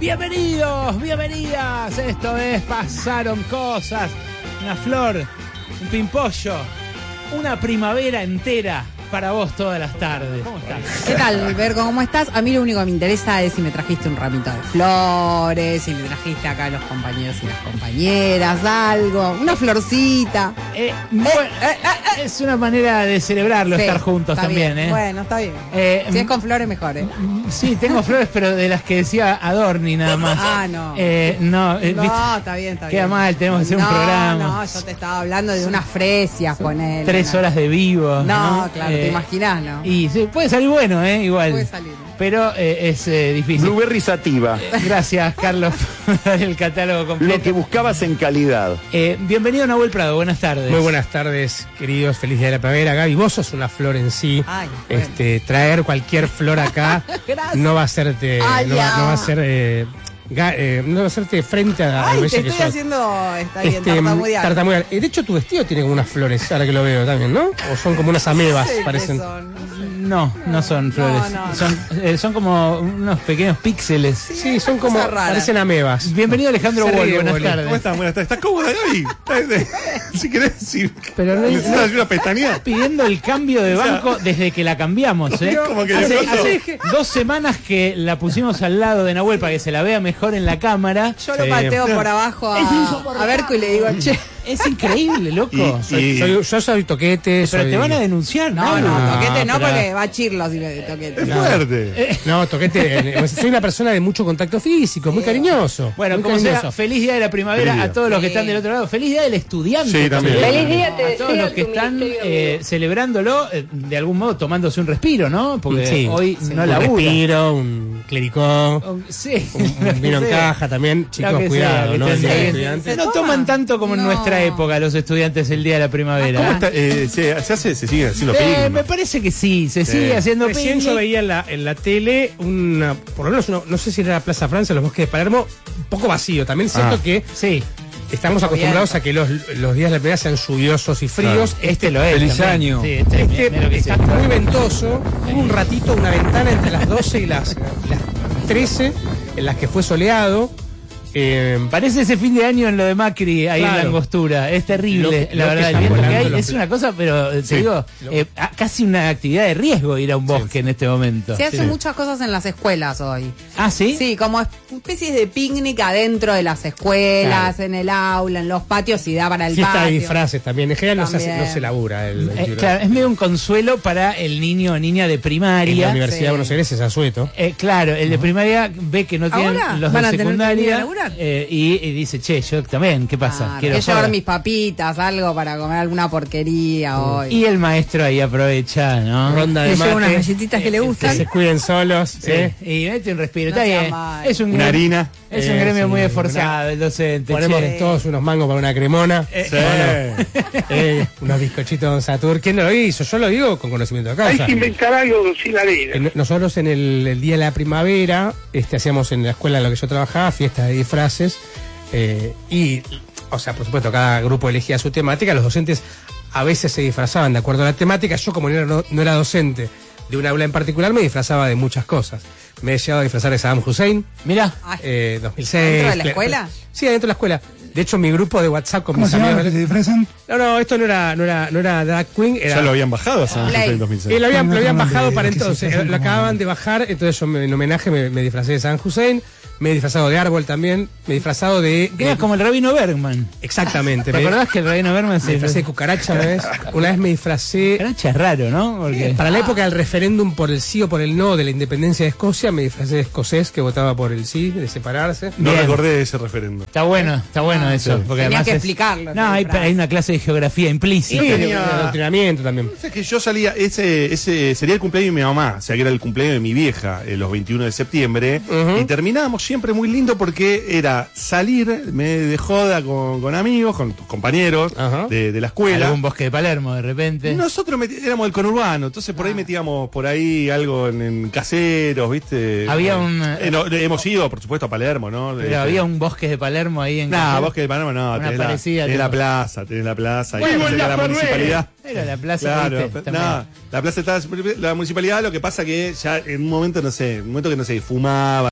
Bienvenidos, bienvenidas. Esto es Pasaron Cosas. Una flor, un pimpollo, una primavera entera para vos todas las tardes. ¿Cómo estás? ¿Qué tal, Bergo? ¿Cómo estás? A mí lo único que me interesa es si me trajiste un ramito de flores, si me trajiste acá a los compañeros y las compañeras, algo, una florcita. Es una manera de celebrarlo, sí, estar juntos también, bien. Bueno, está bien. Si es con flores, mejor, Sí, tengo flores, pero de las que decía Adorni nada más. Ah, no. No, está bien. Queda mal, tenemos que hacer un programa. No, yo te estaba hablando de unas fresias con él. 3 horas de vivo. No, claro, te imaginás, ¿no? Y sí, puede salir bueno, igual. Puede salir. Pero es difícil. Blueberry Sativa. Gracias, Carlos, por el catálogo completo. Lo que buscabas en calidad. Bienvenido, Nahuel Prado, buenas tardes. Muy buenas tardes, queridos. Feliz día de la primavera. Gaby, vos sos una flor en sí. Ay, bueno. Traer cualquier flor acá no va a hacerte. No va a ser. No va a hacerte frente a lo bella que sos. Está bien, tartamudear. De hecho, tu vestido tiene como unas flores, ahora que lo veo también, ¿no? O son como unas amebas, parecen. No son flores. No. Son como unos pequeños píxeles. Sí, son como, parecen amebas. Bienvenido, Alejandro Bol, buenas tardes. ¿Cómo estás? Buenas tardes. ¿Estás cómoda, Gaby? Si querés decir. Pero no ¿necesitas una pestaña? Pidiendo el cambio de banco desde que la cambiamos, Como que hace 2 semanas que la pusimos al lado de Nahuel para que se la vea mejor en la cámara. Yo lo pateo por abajo a Berco y le digo, che. Es increíble, loco. Yo soy toquete. Pero te van a denunciar, ¿no? No, toquete no, porque va a chirlo si le toquete. Es fuerte. No, toquete. Soy una persona de mucho contacto físico, muy cariñoso. Bueno, muy como cariñoso. sea, feliz día de la primavera a todos los que están del otro lado. Feliz día del estudiante. Sí, también. Feliz día, te a todos los que están celebrándolo, de algún modo tomándose un respiro, ¿no? Porque hoy no labura. Un respiro, un clericó, sí, un vino en caja también. Chicos, cuidado, ¿no? No toman tanto como en nuestra época los estudiantes el día de la primavera. ¿Cómo está? ¿Se sigue haciendo picnic? Me parece que sí, se sigue haciendo Recién picnic. yo veía en la tele por lo menos no sé si era la Plaza Francia, los bosques de Palermo, un poco vacío. También siento que sí. Estamos acostumbrados a que los días de la primavera sean lluviosos y fríos. Este lo es. Feliz año. Sí, está muy ventoso. Hubo un ratito, una ventana entre las 12 y las 13 en las que fue soleado. Parece ese fin de año en lo de Macri ahí en la Angostura. Es terrible, la verdad. El viento que hay es una cosa, pero te digo, casi una actividad de riesgo ir a un bosque en este momento. Se hacen muchas cosas en las escuelas hoy. ¿Ah, sí? Sí, como especies de picnic adentro de las escuelas, en el aula, en los patios y da para el fiesta patio. de disfraces también. En general no se labura el claro, es medio un consuelo para el niño o niña de primaria. En la Universidad de Buenos Aires es asueto. Claro, el de primaria ve que no tienen los de secundaria. Y dice, che, yo también, ¿qué pasa? Quiero llevar mis papitas, algo para comer alguna porquería hoy. Y el maestro ahí aprovecha, ¿no? Ronda de mate. unas galletitas que le gustan. Que se cuiden solos. Y mete un respiro. Está bien. Es una harina. Es un gremio muy esforzado, el docente. Ponemos todos unos mangos para una cremona. Unos bizcochitos Don Satur. ¿Quién no lo hizo? Yo lo digo con conocimiento de causa. Hay que inventar algo sin arena. Nosotros en el día de la primavera hacíamos en la escuela en la que yo trabajaba fiestas de disfraces. O sea, por supuesto, cada grupo elegía su temática. Los docentes a veces se disfrazaban de acuerdo a la temática. Yo, como no era docente de un aula en particular, me disfrazaba de muchas cosas. Me he llegado a disfrazar de Saddam Hussein. Mirá. 2006. ¿Dentro de la escuela? Sí, dentro de la escuela. De hecho, mi grupo de WhatsApp con mis amigos. ¿Cómo se disfrazan? No, esto no era Drag Queen. Ya lo habían bajado a Saddam Hussein en 2006. Lo habían bajado para entonces. Lo acababan de bajar, entonces yo en homenaje me disfracé de Saddam Hussein. Me he disfrazado de árbol también. Me he disfrazado de... Queda como el Rabino Bergman. Exactamente. ¿Te acordás que el Rabino Bergman me disfracé de cucaracha una vez? Una vez me disfracé... Cucaracha es raro, ¿no? Porque... Para la época del referéndum por el sí o por el no de la independencia de Escocia, me disfracé de escocés que votaba por el sí, de separarse. No recordé ese referéndum. Está bueno eso. Sí. Porque tenía que explicarlo. No, hay una clase de geografía implícita. Y de adoctrinamiento también. O sea que yo salía, ese sería el cumpleaños de mi mamá, o sea que era el cumpleaños de mi vieja, los 21 de septiembre, y terminábamos siempre muy lindo porque era salir de joda con amigos, con tus compañeros de la escuela. Algún bosque de Palermo de repente. Nosotros éramos del conurbano, entonces por ahí metíamos por ahí algo en caseros, ¿viste? Había hemos ido, por supuesto, a Palermo, ¿no? Pero había un bosque de Palermo ahí en bosque de Palermo no, tenés la plaza, bueno, ahí la municipalidad. Era la plaza. Claro, la plaza estaba la municipalidad, lo que pasa que ya en un momento que no se fumaba.